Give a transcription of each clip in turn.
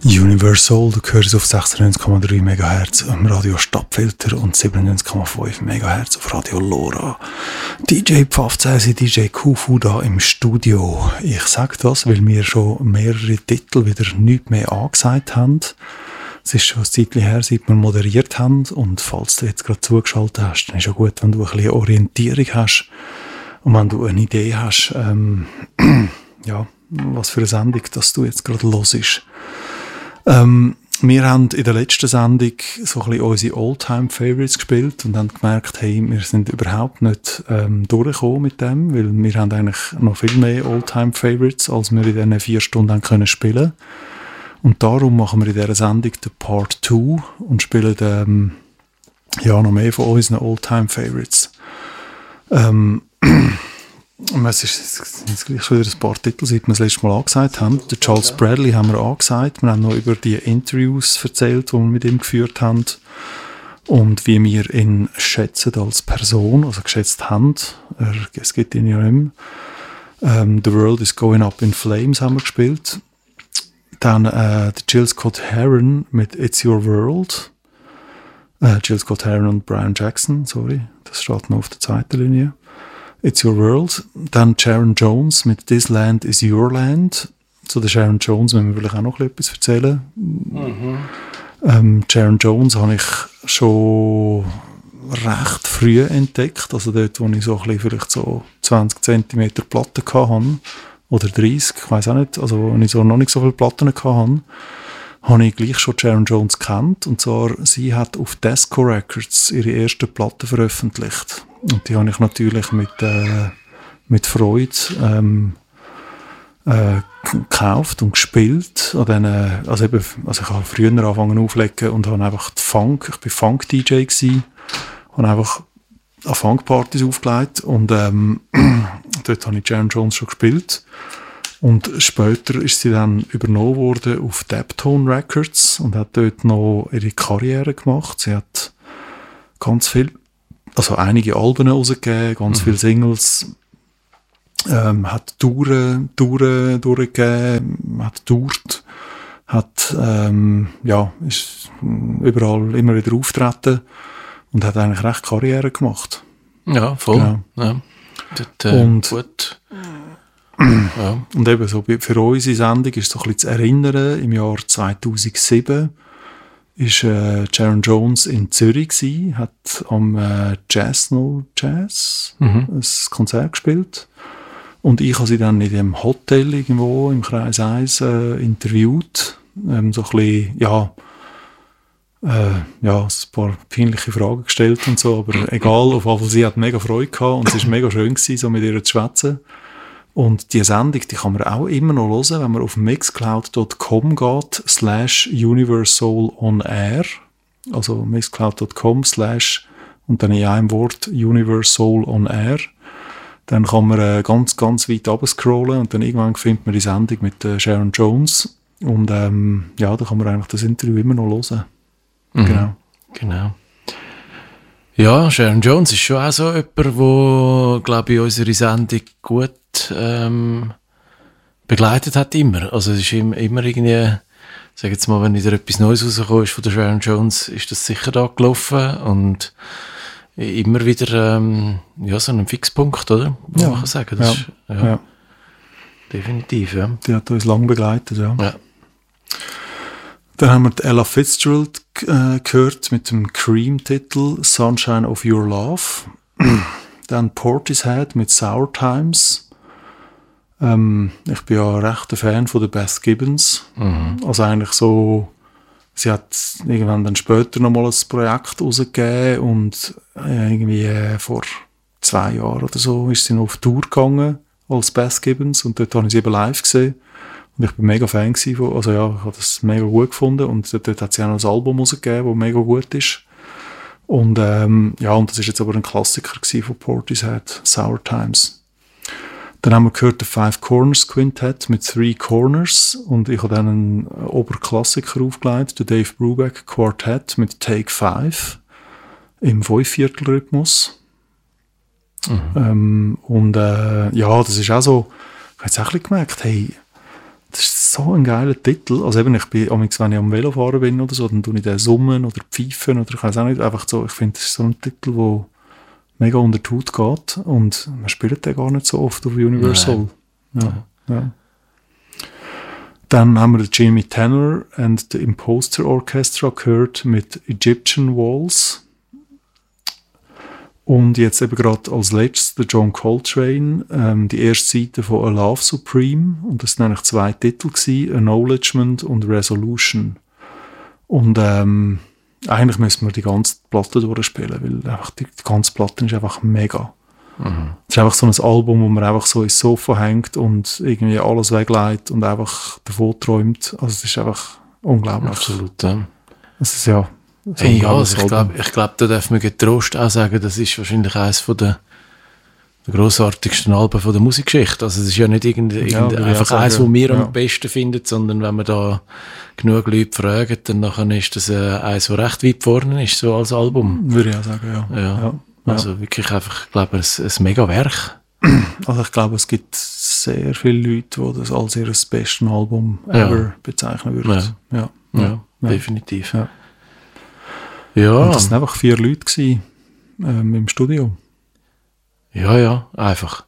Universal, du hörst es auf 96,3 MHz am Radio Stadtfilter und 97,5 MHz auf Radio Lora. DJ Pfaffzäsi, DJ Kufu da im Studio. Ich sage das, weil wir schon mehrere Titel wieder nicht mehr angesagt haben. Es ist schon ein Zeitchen her, seit wir moderiert haben. Und falls du jetzt gerade zugeschaltet hast, dann ist es gut, wenn du ein bisschen Orientierung hast und wenn du eine Idee hast, ja, was für eine Sendung dass du jetzt gerade hörst. Wir haben in der letzten Sendung so ein bisschen unsere All-Time-Favorites gespielt und haben gemerkt, hey, wir sind überhaupt nicht durchgekommen mit dem, weil wir haben eigentlich noch viel mehr All-Time-Favorites, als wir in diesen 4 Stunden können spielen. Und darum machen wir in dieser Sendung den Part 2 und spielen ja, noch mehr von unseren All-Time-Favorites. Es ist jetzt gleich schon wieder ein paar Titel, seit wir das letzte Mal angesagt haben. Den Charles Bradley haben wir angesagt. Wir haben noch über die Interviews erzählt, die wir mit ihm geführt haben. Und wie wir ihn schätzen als Person, also geschätzt haben. Es gibt ihn ja nicht mehr. The World is Going Up in Flames haben wir gespielt. Dann der Jill Scott Heron mit It's Your World. Jill Scott Heron und Brian Jackson, sorry. Das steht noch auf der zweiten Linie. It's Your World. Dann Sharon Jones mit This Land is Your Land. Zu der Sharon Jones müssen wir vielleicht auch noch etwas erzählen. Sharon Jones habe ich schon recht früh entdeckt. Also dort, wo ich so ein bisschen vielleicht so 20 cm Platten hatte. Oder 30, ich weiss auch nicht. Also wo ich so noch nicht so viele Platten hatte, habe ich gleich schon Sharon Jones gekannt. Und zwar, sie hat auf Desco Records ihre erste Platte veröffentlicht. Und die habe ich natürlich mit Freude gekauft und gespielt. Also ich habe früher angefangen aufzulegen und habe einfach ich war Funk-DJ gewesen, habe einfach an Funk-Partys aufgelegt und dort habe ich Sharon Jones schon gespielt. Und später ist sie dann übernommen worden auf Deptone Records und hat dort noch ihre Karriere gemacht. Sie hat ganz viel, also einige Alben rausgegeben, ganz viele Singles, hat Touren durchgegeben, hat tourt, hat, ja, ist überall immer wieder auftreten und hat eigentlich recht Karriere gemacht. Ja, voll. Genau. Ja. Dort, und gut. Ja. Und eben so für unsere Sendung ist so ein bisschen zu erinnern, im Jahr 2007 ist Sharon Jones in Zürich gewesen, hat am Jazz No Jazz ein Konzert gespielt und ich habe sie dann in dem Hotel irgendwo im Kreis 1 interviewt, so ein bisschen, ja, ein paar peinliche Fragen gestellt und so, aber egal, auf jeden Fall, sie hat mega Freude gehabt und es war mega schön gewesen, so mit ihr zu schwätzen. Und die Sendung, die kann man auch immer noch hören, wenn man auf mixcloud.com geht, /universonair, also mixcloud.com / und dann in einem Wort universalonair. Dann kann man ganz, ganz weit runterscrollen und dann irgendwann findet man die Sendung mit Sharon Jones. Und ja, da kann man eigentlich das Interview immer noch hören. Genau. Ja, Sharon Jones ist schon auch so jemand, der, glaube ich, unsere Sendung gut begleitet hat immer. Also es ist immer irgendwie, sag jetzt mal, wenn wieder etwas Neues rausgekommen ist von der Sharon Jones, ist das sicher da gelaufen und immer wieder ja, so ein Fixpunkt, oder? Ja. Man kann sagen. Das ist, ja. Definitiv, ja. Die hat uns lange begleitet, ja. Ja. Dann haben wir die Ella Fitzgerald gehört mit dem Cream-Titel Sunshine of Your Love. Dann Portishead mit Sour Times. Ich bin ja recht ein Fan von der Beth Gibbons. Also eigentlich so, sie hat irgendwann dann später nochmal ein Projekt rausgegeben und irgendwie vor 2 Jahren oder so ist sie noch auf Tour gegangen als Beth Gibbons und dort habe ich sie eben live gesehen. Und ich bin mega Fan gewesen, also ja, ich habe das mega gut gefunden und dort hat sie auch noch ein Album rausgegeben, das mega gut ist. Und ja, und das ist jetzt aber ein Klassiker gewesen von Portishead, Sour Times. Dann haben wir gehört The Five Corners Quintet mit Three Corners und ich habe dann einen Oberklassiker aufgelegt, der Dave Brubeck Quartet mit Take 5 im 5/4-Rhythmus. Und ja, das ist auch so, ich habe jetzt auch ein bisschen gemerkt, hey, Das ist so ein geiler Titel. Also eben, ich bin, wenn ich am Velofahren bin oder so, dann tue ich den summen oder pfeifen oder ich weiß auch nicht. Einfach so, ich finde, das ist so ein Titel, der mega unter die Haut geht und man spielt den gar nicht so oft auf Universal. Ja. Dann haben wir Jimmy Tanner and the Imposter Orchestra gehört mit Egyptian Walls. Und jetzt eben gerade als letztes der John Coltrane, die erste Seite von A Love Supreme. Und das sind eigentlich 2 Titel gewesen, Acknowledgement und Resolution. Und eigentlich müssen wir die ganze Platte durchspielen, weil einfach die ganze Platte ist einfach mega. Es ist einfach so ein Album, wo man einfach so ins Sofa hängt und irgendwie alles wegleitet und einfach davon träumt. Also es ist einfach unglaublich. Absolut, ja. Es ist ja... So also ich glaube, da darf man getrost auch sagen, das ist wahrscheinlich eines der grossartigsten Alben von der Musikgeschichte. Also es ist ja nicht einfach eins, was wir am besten finden, sondern wenn man da genug Leute fragen, dann nachher ist das eins, das recht weit vorne ist, so als Album. Würde ich auch sagen, ja. Also wirklich einfach, ich glaube, ein mega Werk. Also ich glaube, es gibt sehr viele Leute, die das als ihr bestes Album ever bezeichnen würden. Ja, definitiv. Ja. Und das waren einfach 4 Leute gewesen, im Studio. Ja, einfach.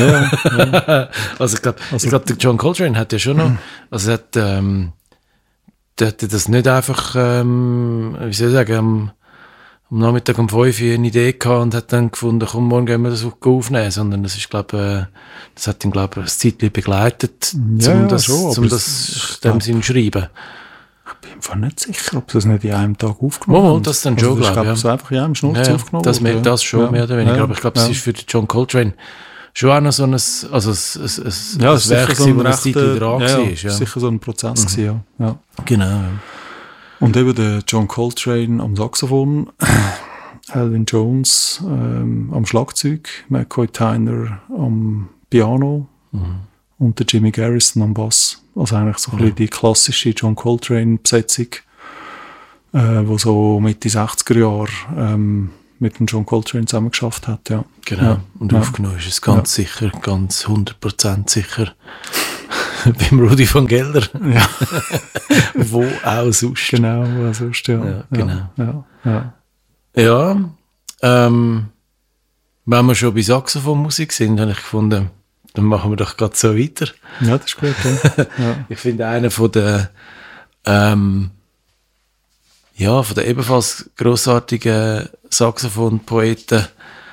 Also ich glaube, der John Coltrane hat ja schon noch, also der hat das nicht einfach, wie soll ich sagen, am Nachmittag um 5 Uhr eine Idee gehabt und hat dann gefunden, komm, morgen gehen wir das aufnehmen, sondern das ist, glaube das hat ihn, glaube ich, ein Zeitchen begleitet, um das in dem Sinn schreiben. Ich bin einfach nicht sicher, ob sie das nicht in einem Tag aufgenommen haben. Das dann schon, glaube ich. Das ist einfach in einem Schnurz aufgenommen. Das schon, mehr oder weniger. Aber ich glaube, das ist für den John Coltrane schon auch noch so ein Werk, so ein das Zeit dran war. Ja, sicher so ein Prozess gewesen, ja. Genau. Ja. Und eben der John Coltrane am Saxophon, Elvin Jones am Schlagzeug, McCoy Tyner am Piano und der Jimmy Garrison am Bass. Also eigentlich so ein bisschen die klassische John Coltrane-Besetzung, die so Mitte 60er Jahre mit dem John Coltrane zusammen geschafft hat. Ja. Genau, und aufgenommen ist es ganz sicher, ganz 100% sicher beim Rudi von Gelder. Ja. Wo auch sonst. Genau, wo auch sonst, ja. Genau. Ja, wenn wir schon bei Saxophonmusik sind, habe ich gefunden, dann machen wir doch gerade so weiter. Ja, das ist gut. Ja. Ich finde, einer von der ebenfalls grossartigen Saxophon-Poeten,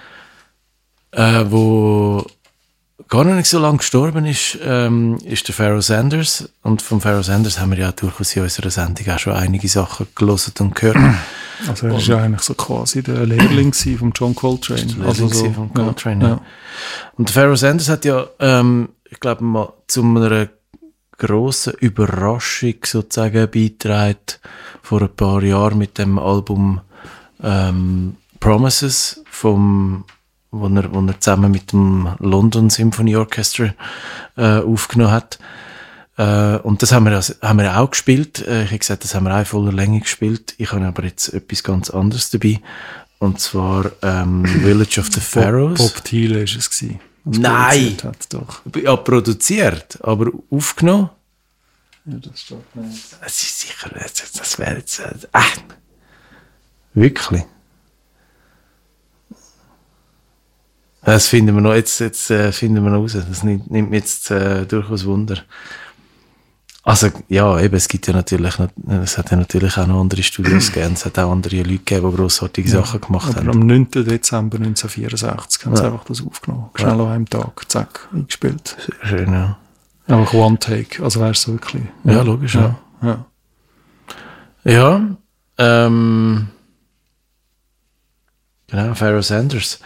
wo gar noch nicht so lange gestorben ist der Pharoah Sanders. Und von Pharoah Sanders haben wir ja durchaus in unserer Sendung auch schon einige Sachen gelesen und gehört. Also er war ja eigentlich so quasi der Lehrling von John Coltrane. Von Coltrane, ja. Und der Pharoah Sanders hat ja, ich glaube mal, zu einer grossen Überraschung sozusagen beigetragen vor ein paar Jahren mit dem Album Promises wo er zusammen mit dem London Symphony Orchestra aufgenommen hat. Und das haben wir auch gespielt. Ich habe gesagt, das haben wir auch in voller Länge gespielt. Ich habe aber jetzt etwas ganz anderes dabei. Und zwar Village of the Pharaohs. Bob Thiele war es gewesen. Nein! Hat, doch. Ja, produziert, aber aufgenommen. Ja, das steht nicht. Das ist sicher, das wäre jetzt... wirklich? Das finden wir noch, jetzt finden wir noch raus. Das nimmt mich jetzt durchaus Wunder. Also, ja, eben, es hat ja natürlich auch noch andere Studios gegeben. Es hat auch andere Leute gegeben, die grossartige Sachen gemacht haben. Am 9. Dezember 1964 haben sie einfach das aufgenommen. Schnell an einem Tag, zack, eingespielt. Sehr schön, ja. Einfach One Take, also wär's so wirklich. Ja, logisch, ja. Genau, Pharoah Sanders.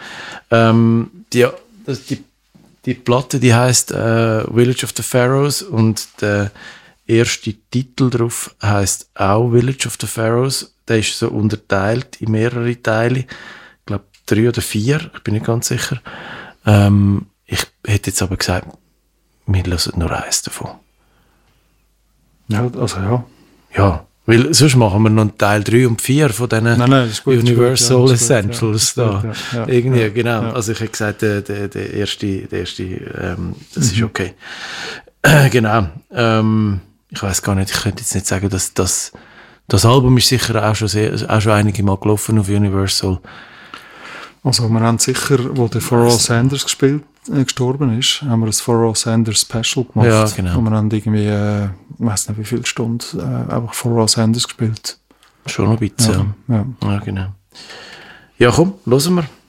Die Platte, die heisst Village of the Pharaohs und der erste Titel drauf heisst auch Village of the Pharaohs. Der ist so unterteilt in mehrere Teile. Ich glaube 3 oder 4, ich bin nicht ganz sicher. Ich hätte jetzt aber gesagt, wir hören nur eins davon. Ja, also ja. Ja, weil sonst machen wir noch Teil 3 und 4 von diesen Universal Essentials da. Ja, genau. Ja. Also ich habe gesagt, der erste, das ist okay. Genau. Ich weiß gar nicht, ich könnte jetzt nicht sagen, dass das Album ist sicher auch schon einige Mal gelaufen auf Universal. Also wir haben sicher, wo der Pharoah Sanders gestorben ist, haben wir ein Pharoah Sanders Special gemacht. Ja, genau. Und wir haben irgendwie, ich weiss nicht wie viele Stunden, einfach Pharoah Sanders gespielt. Schon noch ein bisschen. Ja. Ja, genau. Ja, komm, hören wir.